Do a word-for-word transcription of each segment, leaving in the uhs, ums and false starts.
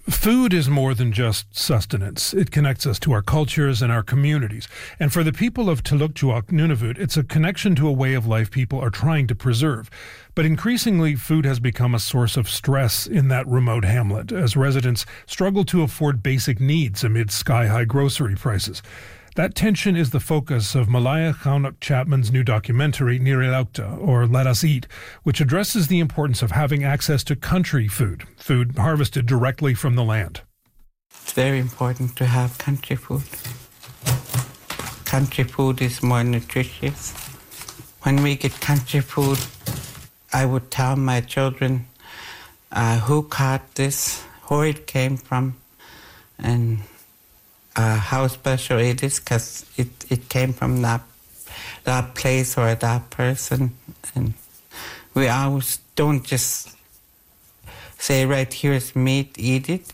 Food is more than just sustenance. It connects us to our cultures and our communities. And for the people of Tulukjuaq, Nunavut, it's a connection to a way of life people are trying to preserve. But increasingly, food has become a source of stress in that remote hamlet as residents struggle to afford basic needs amid sky-high grocery prices. That tension is the focus of Malaya Khaunuk Chapman's new documentary, Nirilaukta, or Let Us Eat, which addresses the importance of having access to country food, food harvested directly from the land. It's very important to have country food. Country food is more nutritious. When we get country food, I would tell my children uh, who caught this, where it came from, and Uh, how special it is because it, it came from that that place or that person. And we always don't just say, right, here's meat, eat it.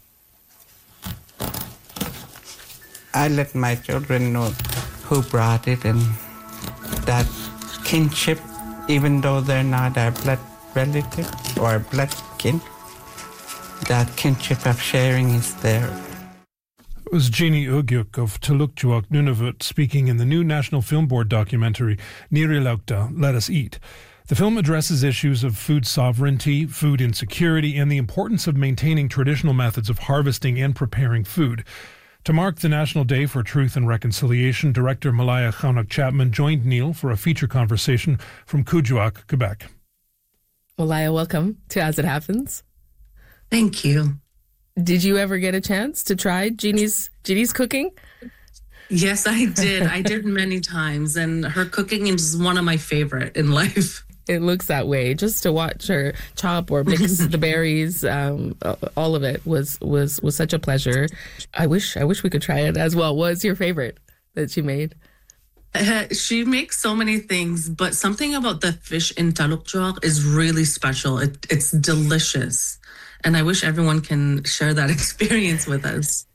I let my children know who brought it and that kinship, even though they're not our blood relative or blood kin, that kinship of sharing is there. It was Jeannie Ugyuk of Tulukjuaq, Nunavut, speaking in the new National Film Board documentary, Nirilaukta, Let Us Eat. The film addresses issues of food sovereignty, food insecurity, and the importance of maintaining traditional methods of harvesting and preparing food. To mark the National Day for Truth and Reconciliation, director Malaya Khaunuk Chapman joined Neil for a feature conversation from Kuujjuaq, Quebec. Malaya, welcome to As It Happens. Thank you. Did you ever get a chance to try Jeannie's Jeannie's cooking? Yes, I did. I did many times, and her cooking is one of my favorite in life. It looks that way. Just to watch her chop or mix the berries, um, all of it was was was such a pleasure. I wish I wish we could try it as well. What was your favorite that she made? Uh, she makes so many things, but something about the fish in Tulukjuaq is really special. It, it's delicious. And I wish everyone can share that experience with us.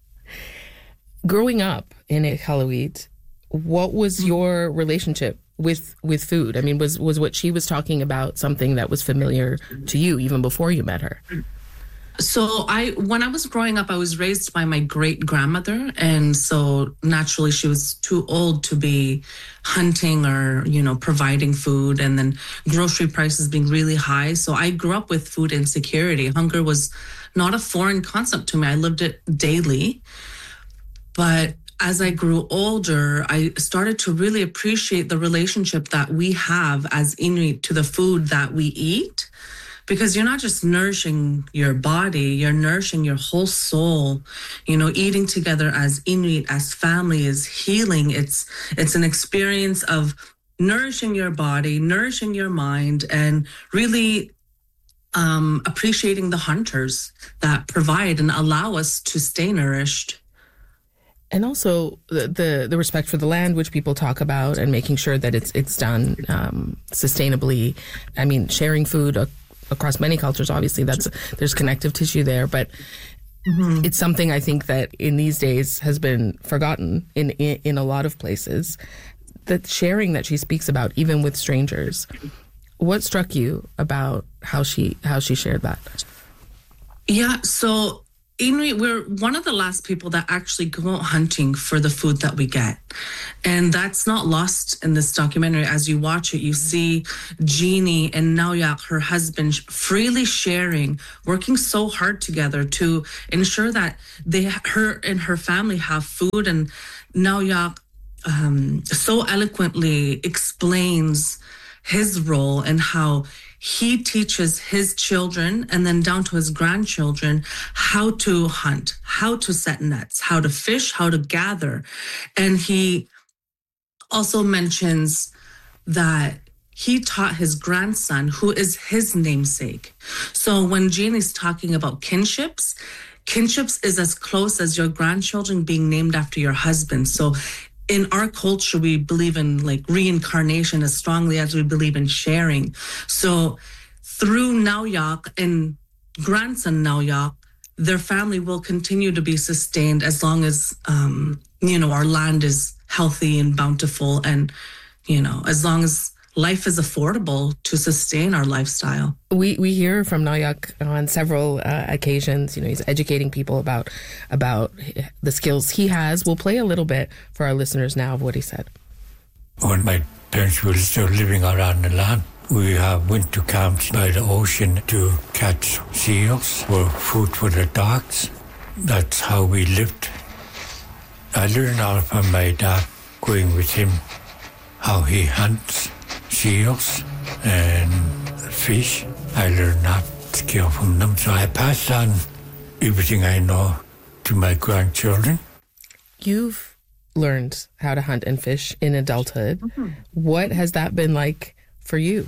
Growing up in Iqaluit, what was your relationship with with food? I mean, was, was what she was talking about something that was familiar to you even before you met her? So I, when I was growing up, I was raised by my great grandmother. And so naturally she was too old to be hunting or, you know, providing food, and then grocery prices being really high. So I grew up with food insecurity. Hunger was not a foreign concept to me. I lived it daily. But as I grew older, I started to really appreciate the relationship that we have as Inuit to the food that we eat. Because you're not just nourishing your body, you're nourishing your whole soul. You know, eating together as Inuit, as family, is healing. It's it's an experience of nourishing your body, nourishing your mind, and really um, appreciating the hunters that provide and allow us to stay nourished. And also the, the the respect for the land, which people talk about, and making sure that it's it's done um, sustainably. I mean, sharing food uh, across many cultures, obviously, that's there's connective tissue there, but mm-hmm. it's something I think that in these days has been forgotten in, in in a lot of places. That sharing that she speaks about, even with strangers. What struck you about how she how she shared that? Yeah, so Inuit, we're one of the last people that actually go out hunting for the food that we get. And that's not lost in this documentary. As you watch it, you see Jeannie and Nauyaq, her husband, freely sharing, working so hard together to ensure that they, her and her family have food. And Nauyaq um, so eloquently explains his role and how he teaches his children and then down to his grandchildren how to hunt, how to set nets, how to fish, how to gather. And he also mentions that he taught his grandson, who is his namesake. So when Jeannie's talking about kinships, kinships is as close as your grandchildren being named after your husband. So in our culture, we believe in like reincarnation as strongly as we believe in sharing. So through Nauyaq and grandson Nauyaq, their family will continue to be sustained as long as, um, you know, our land is healthy and bountiful. And, you know, as long as life is affordable to sustain our lifestyle. We we hear from Nayak on several uh, occasions. You know, he's educating people about about the skills he has. We'll play a little bit for our listeners now of what he said. When my parents were still living around the land, we uh, went to camps by the ocean to catch seals for food for the dogs. That's how we lived. I learned all from my dad, going with him, how he hunts seals and fish. I learned that skill from them. So I passed on everything I know to my grandchildren. You've learned how to hunt and fish in adulthood. Mm-hmm. What has that been like for you?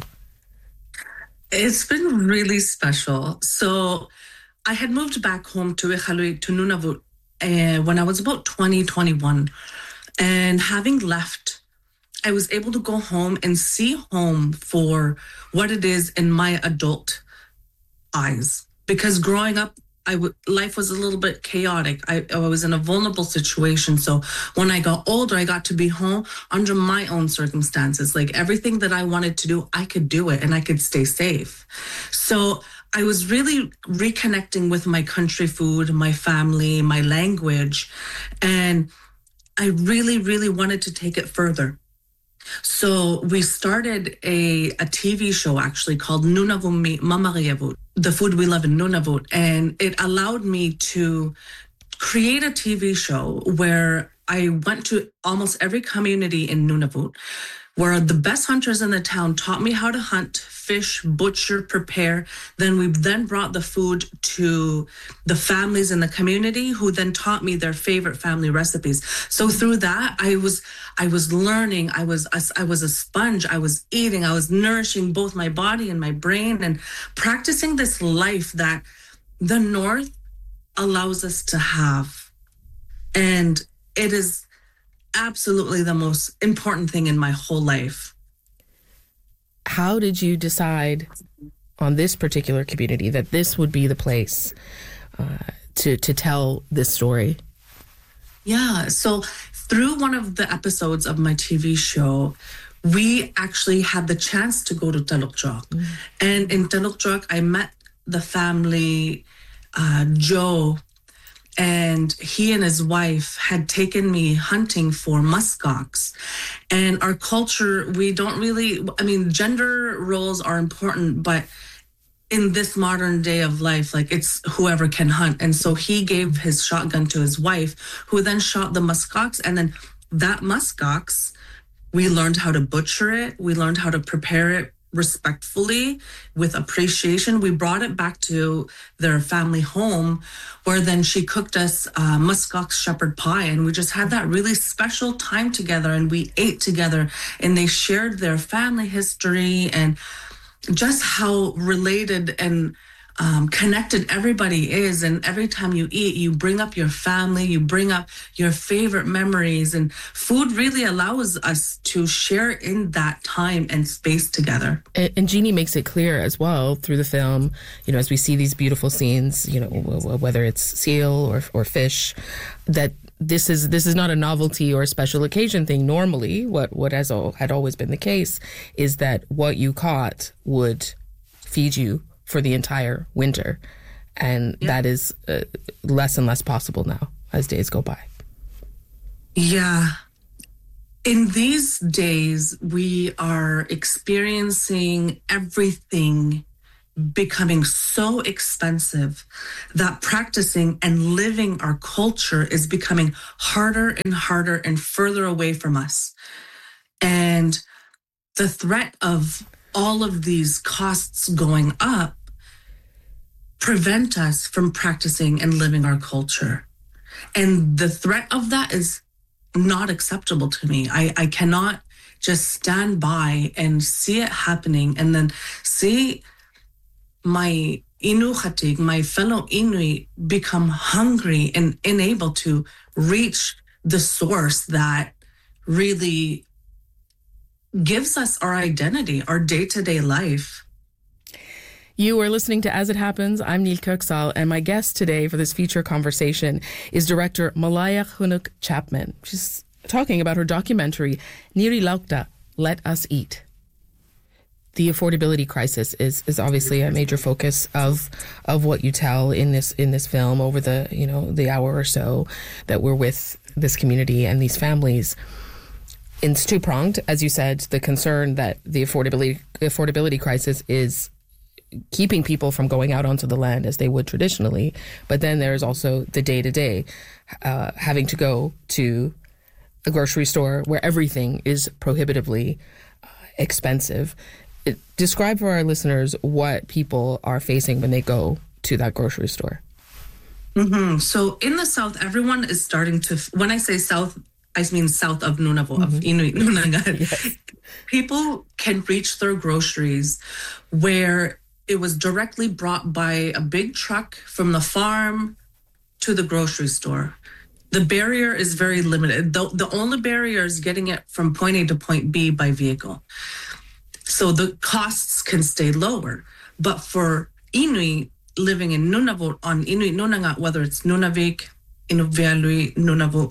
It's been really special. So I had moved back home to Iqaluit, to Nunavut, uh, when I was about twenty, twenty-one. And having left, I was able to go home and see home for what it is in my adult eyes. Because growing up, I w- life was a little bit chaotic. I, I was in a vulnerable situation. So when I got older, I got to be home under my own circumstances. Like everything that I wanted to do, I could do it and I could stay safe. So I was really reconnecting with my country food, my family, my language. And I really, really wanted to take it further. So we started a, a T V show actually called Nunavut Mamariavut, the food we love in Nunavut. And it allowed me to create a T V show where I went to almost every community in Nunavut, where the best hunters in the town taught me how to hunt, fish, butcher, prepare. Then we then brought the food to the families in the community who then taught me their favorite family recipes. So through that, I was I was learning. I was I was a sponge. I was eating. I was nourishing both my body and my brain and practicing this life that the North allows us to have. And it is absolutely the most important thing in my whole life. How did you decide on this particular community that this would be the place uh, to to tell this story? Yeah, so through one of the episodes of my T V show, we actually had the chance to go to Talukjuaq. Mm. And in Talukjuaq, I met the family, uh, Joe, and he and his wife had taken me hunting for muskox. And our culture, we don't really, I mean, gender roles are important, but in this modern day of life, like it's whoever can hunt. And so he gave his shotgun to his wife, who then shot the muskox. And then that muskox, we learned how to butcher it. We learned how to prepare it respectfully, with appreciation. We brought it back to their family home, where then she cooked us uh, muskox shepherd pie, and we just had that really special time together, and we ate together, and they shared their family history and just how related and um, connected everybody is. And every time you eat, you bring up your family, you bring up your favorite memories, and food really allows us to share in that time and space together. And, and Jeannie makes it clear as well through the film, you know, as we see these beautiful scenes, you know, whether it's seal or, or fish, that this is this is not a novelty or a special occasion thing. Normally, what, what has all, had always been the case is that what you caught would feed you for the entire winter. And yeah. that is uh, less and less possible now as days go by. Yeah. In these days, we are experiencing everything becoming so expensive that practicing and living our culture is becoming harder and harder and further away from us. And the threat of all of these costs going up prevent us from practicing and living our culture. And the threat of that is not acceptable to me. I, I cannot just stand by and see it happening and then see my Inuxatig, my fellow Inuit, become hungry and unable to reach the source that really gives us our identity, our day-to-day life. You are listening to As It Happens. I'm Neil Kirksall, and my guest today for this feature conversation is director Malaya Hunuk Chapman. She's talking about her documentary, Niri Laukta, Let Us Eat. The affordability crisis is, is obviously a major focus of of what you tell in this in this film over the you know the hour or so that we're with this community and these families. It's two-pronged, as you said, the concern that the affordability affordability crisis is keeping people from going out onto the land as they would traditionally, but then there's also the day-to-day, uh, having to go to a grocery store where everything is prohibitively uh, expensive. It, describe for our listeners what people are facing when they go to that grocery store. Mm-hmm. So in the South, everyone is starting to, when I say South, I mean south of Nunavut, mm-hmm. of Inuit Nunangat. Yes. People can reach their groceries where it was directly brought by a big truck from the farm to the grocery store. The barrier is very limited. The, the only barrier is getting it from point A to point B by vehicle. So the costs can stay lower. But for Inuit living in Nunavut, on Inuit Nunangat, whether it's Nunavik, Inuvialui, Nunavut,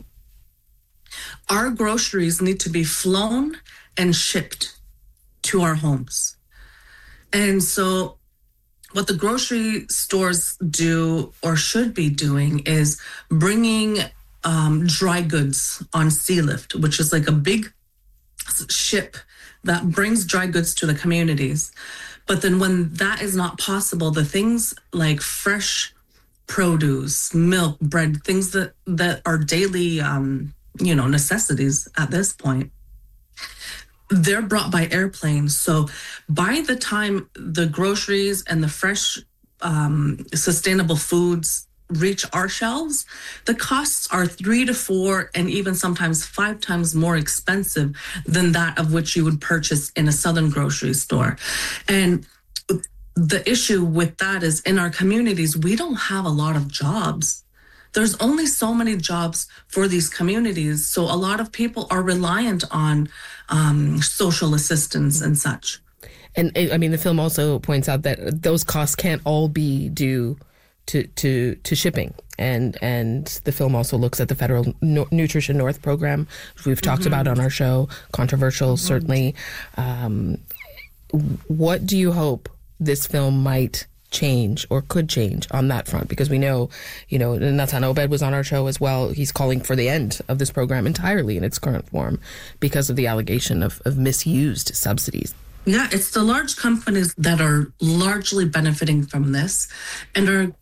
our groceries need to be flown and shipped to our homes. And so what the grocery stores do or should be doing is bringing um, dry goods on sea lift, which is like a big ship that brings dry goods to the communities. But then when that is not possible, the things like fresh produce, milk, bread, things that, that are daily, um, you know, necessities at this point, they're brought by airplane. So by the time the groceries and the fresh, um, sustainable foods reach our shelves, the costs are three to four and even sometimes five times more expensive than that of which you would purchase in a southern grocery store. And the issue with that is in our communities, we don't have a lot of jobs. There's only so many jobs for these communities. So a lot of people are reliant on um, social assistance and such. And I mean, the film also points out that those costs can't all be due to to to shipping, and and the film also looks at the federal no- Nutrition North program, which we've talked mm-hmm. about on our show. Controversial, mm-hmm. certainly. Um, what do you hope this film might change or could change on that front? Because we know, you know, Natan Obed was on our show as well. He's calling for the end of this program entirely in its current form because of the allegation of, of misused subsidies. Yeah, it's the large companies that are largely benefiting from this and are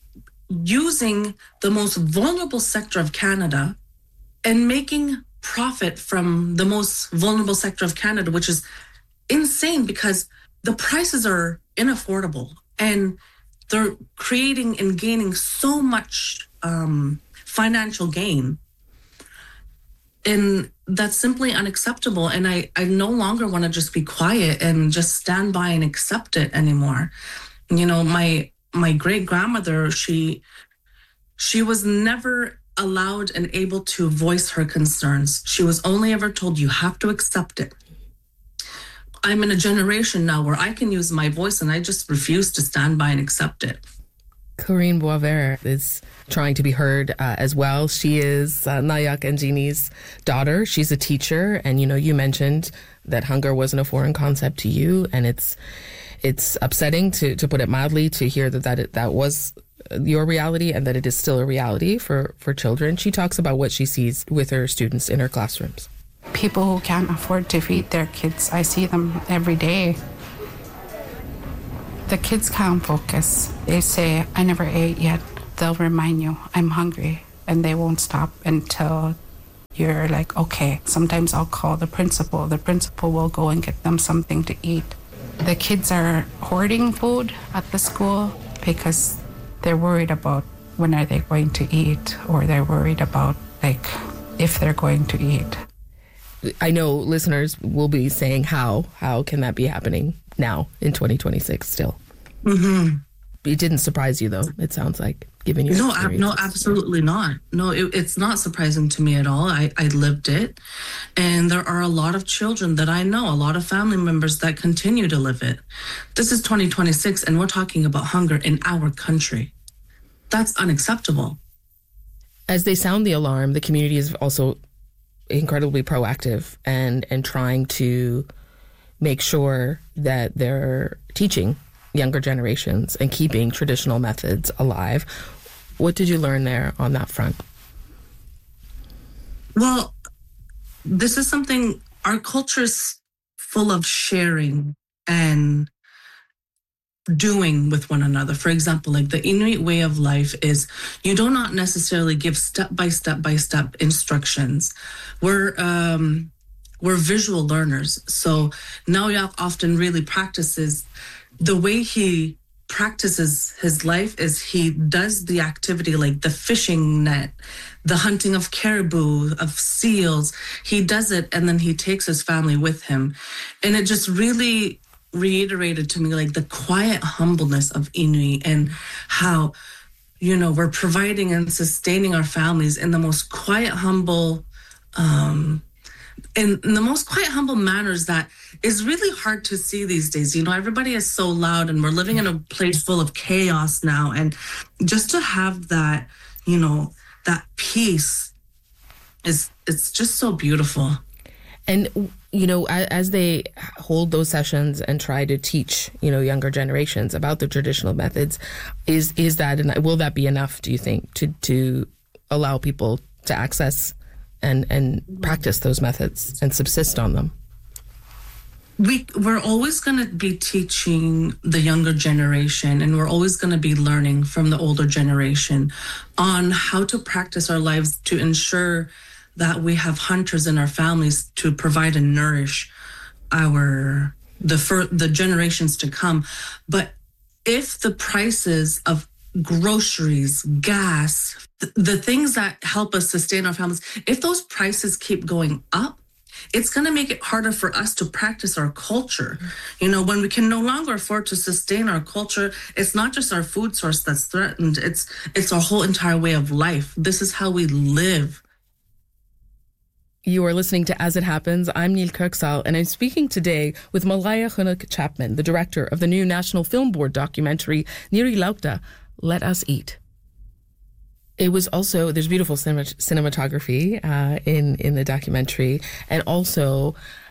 using the most vulnerable sector of Canada and making profit from the most vulnerable sector of Canada, which is insane because the prices are inaffordable and they're creating and gaining so much um, financial gain. And that's simply unacceptable. And I, I no longer want to just be quiet and just stand by and accept it anymore. You know, my my great grandmother, she she was never allowed and able to voice her concerns. She was only ever told, you have to accept it. I'm in a generation now where I can use my voice and I just refuse to stand by and accept it. Corinne Boisvert is trying to be heard uh, as well. She is uh, Nayak and Jeannie's daughter. She's a teacher. And, you know, you mentioned that hunger wasn't a foreign concept to you. And it's it's upsetting, to, to put it mildly, to hear that that, it, that was your reality and that it is still a reality for, for children. She talks about what she sees with her students in her classrooms. People who can't afford to feed their kids, I see them every day. The kids can't focus. They say, I never ate yet. They'll remind you, I'm hungry. And they won't stop until you're like, okay. Sometimes I'll call the principal. The principal will go and get them something to eat. The kids are hoarding food at the school because they're worried about when are they going to eat, or they're worried about, like, if they're going to eat. I know listeners will be saying, how? How can that be happening now in twenty twenty-six still? Mm-hmm. It didn't surprise you, though, it sounds like, given your No, experience. no, absolutely not. No, it, it's not surprising to me at all. I, I lived it. And there are a lot of children that I know, a lot of family members that continue to live it. This is twenty twenty-six, and we're talking about hunger in our country. That's unacceptable. As they sound the alarm, the community is also incredibly proactive and and trying to make sure that they're teaching younger generations and keeping traditional methods alive. What did you learn there on that front? Well, this is something, our culture is full of sharing and doing with one another. For example, like the Inuit way of life is you do not necessarily give step by step by step instructions. We're um, we're visual learners. So Nauyok often really practices the way he practices his life is he does the activity like the fishing net, the hunting of caribou, of seals. He does it and then he takes his family with him. And it just really reiterated to me like the quiet humbleness of Inuit and how, you know, we're providing and sustaining our families in the most quiet, humble, um, in, in the most quiet, humble manners that is really hard to see these days. You know, everybody is so loud and we're living in a place full of chaos now. And just to have that, you know, that peace is, it's just so beautiful. And, you know, as they hold those sessions and try to teach, you know, younger generations about the traditional methods, is is that, will that be enough, do you think, to, to allow people to access and, and practice those methods and subsist on them? We, we're always going to be teaching the younger generation, and we're always going to be learning from the older generation on how to practice our lives to ensure that we have hunters in our families to provide and nourish our the fir- the generations to come. But if the prices of groceries, gas, th- the things that help us sustain our families, if those prices keep going up, it's going to make it harder for us to practice our culture. You know, when we can no longer afford to sustain our culture, it's not just our food source that's threatened, it's it's our whole entire way of life. This is how we live. You are listening to As It Happens. I'm Neil Kirksall, and I'm speaking today with Malaya Chunuk Chapman, the director of the new National Film Board documentary, Niri Laukta, Let Us Eat. It was also, there's beautiful cinema, cinematography uh, in, in the documentary, and also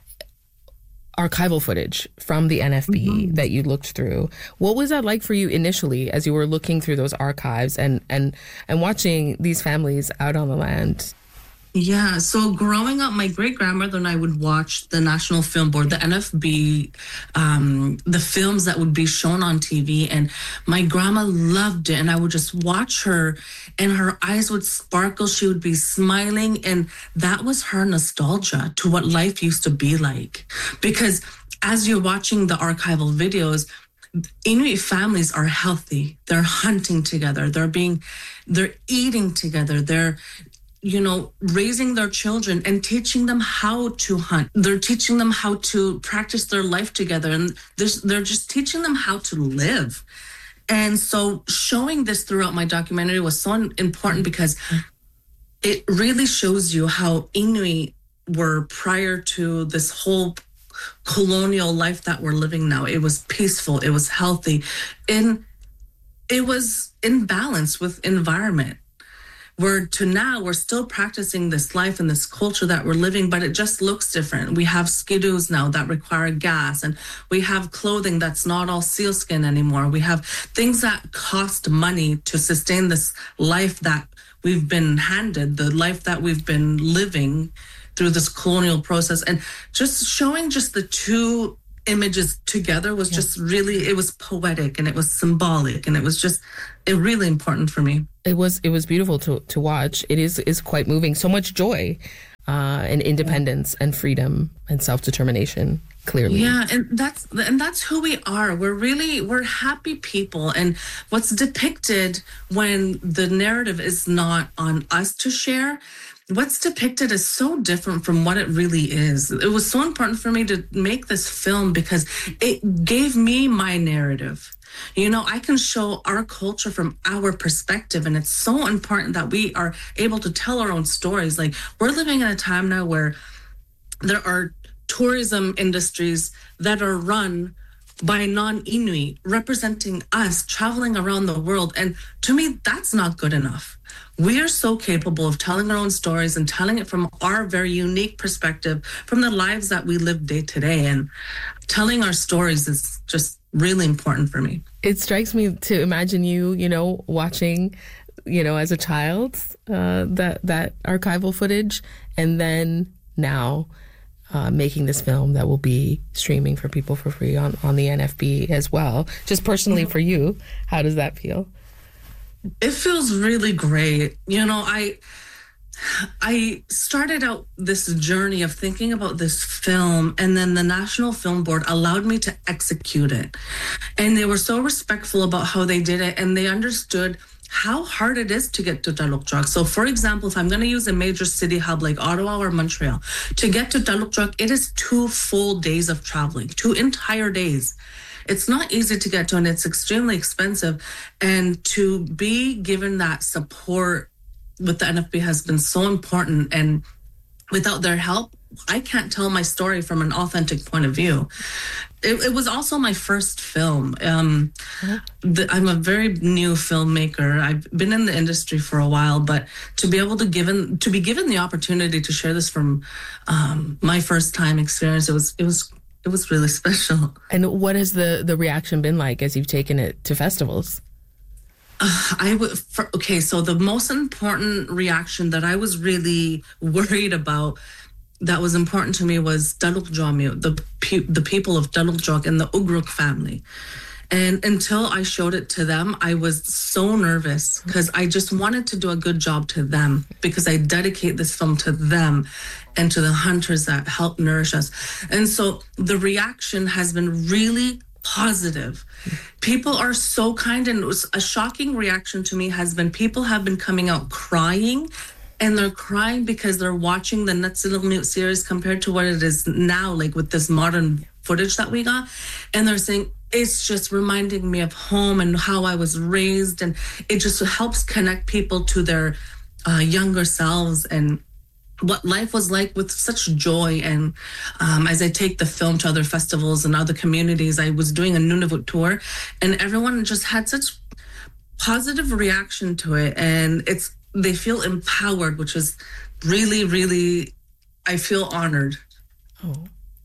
archival footage from the N F B mm-hmm. that you looked through. What was that like for you initially as you were looking through those archives and, and, and watching these families out on the land? Yeah, so growing up, my great-grandmother and I would watch the National Film Board, the N F B, um, the films that would be shown on T V, and my grandma loved it, and I would just watch her, and her eyes would sparkle, she would be smiling, and that was her nostalgia to what life used to be like. Because as you're watching the archival videos, Inuit families are healthy, they're hunting together, they're being, they're eating together, they're you know, raising their children and teaching them how to hunt. They're teaching them how to practice their life together. And they're just teaching them how to live. And so showing this throughout my documentary was so important because it really shows you how Inuit were prior to this whole colonial life that we're living now. It was peaceful. It was healthy. And it was in balance with environment. We're to now, we're still practicing this life and this culture that we're living, but it just looks different. We have skidoos now that require gas, and we have clothing that's not all sealskin anymore. We have things that cost money to sustain this life that we've been handed, the life that we've been living through this colonial process. And just showing just the two images together was yeah. just really, it was poetic and it was symbolic, and it was just it really important for me. It was it was beautiful to to watch. It is is quite moving. So much joy uh, and independence and freedom and self-determination, clearly. Yeah, and that's and that's who we are. We're really we're happy people. And what's depicted when the narrative is not on us to share, what's depicted is so different from what it really is. It was so important for me to make this film because it gave me my narrative. You know, I can show our culture from our perspective, and it's so important that we are able to tell our own stories. Like, we're living in a time now where there are tourism industries that are run by a non-Inuit representing us, traveling around the world. And to me, that's not good enough. We are so capable of telling our own stories and telling it from our very unique perspective, from the lives that we live day to day. And telling our stories is just really important for me. It strikes me to imagine you, you know, watching, you know, as a child, uh, that, that archival footage, and then now uh, making this film that will be streaming for people for free on, on the N F B as well. Just personally for you, how does that feel? It feels really great. You know, I I started out this journey of thinking about this film, and then the National Film Board allowed me to execute it. And they were so respectful about how they did it, and they understood how hard it is to get to Dalukjuak. So, for example, if I'm going to use a major city hub like Ottawa or Montreal, to get to Dalukjuak, it is two full days of traveling, two entire days. It's not easy to get to, and it's extremely expensive. And to be given that support with the N F B has been so important. And without their help, I can't tell my story from an authentic point of view. It, it was also my first film. Um, the, I'm a very new filmmaker. I've been in the industry for a while, but to be able to given to be given the opportunity to share this from um, my first time experience, it was it was. It was really special. And what has the, the reaction been like as you've taken it to festivals? Uh, I would, for, okay, so the most important reaction that I was really worried about, that was important to me, was Dalukjuak, the pe- the people of Dalukjuak and the Ugruk family. And until I showed it to them, I was so nervous because I just wanted to do a good job to them, because I dedicate this film to them and to the hunters that help nourish us. And so the reaction has been really positive. People are so kind, and it was a shocking reaction to me has been people have been coming out crying, and they're crying because they're watching the Nutsililmute series compared to what it is now, like with this modern footage that we got. And they're saying, it's just reminding me of home and how I was raised. And it just helps connect people to their uh, younger selves and what life was like with such joy. And um, as I take the film to other festivals and other communities, I was doing a Nunavut tour, and everyone just had such positive reaction to it. And it's they feel empowered, which is really, really, I feel honored. Oh.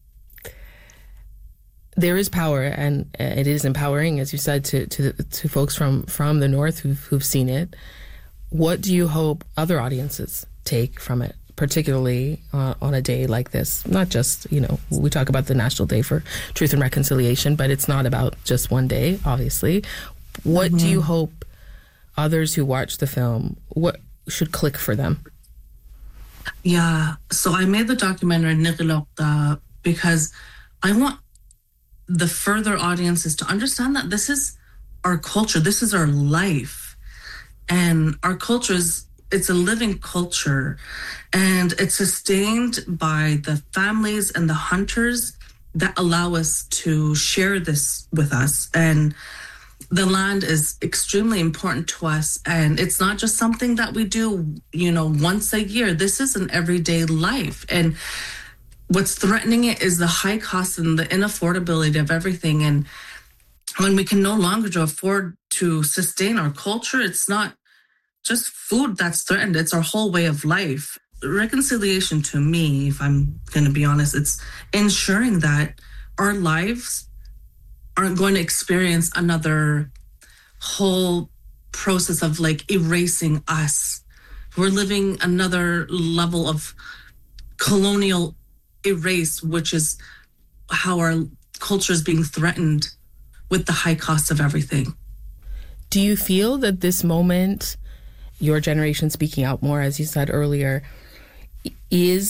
There is power, and it is empowering, as you said, to to, to folks from, from the North who've, who've seen it. What do you hope other audiences take from it, particularly uh, on a day like this? Not just, you know, we talk about the National Day for Truth and Reconciliation, but it's not about just one day, obviously. What mm-hmm. do you hope others who watch the film, what should click for them? Yeah, so I made the documentary Nigilokta because I want the further audiences to understand that this is our culture, this is our life. And our culture is, it's a living culture, and it's sustained by the families and the hunters that allow us to share this with us. And the land is extremely important to us, and it's not just something that we do, you know, once a year. This is an everyday life. And what's threatening it is the high cost and the inaffordability of everything. And when we can no longer afford to sustain our culture, it's not just food that's threatened, it's our whole way of life. Reconciliation, to me, if I'm going to be honest, it's ensuring that our lives aren't going to experience another whole process of like erasing us. We're living another level of colonial erase, which is how our culture is being threatened with the high cost of everything. Do you feel that this moment, your generation speaking out more, as you said earlier, is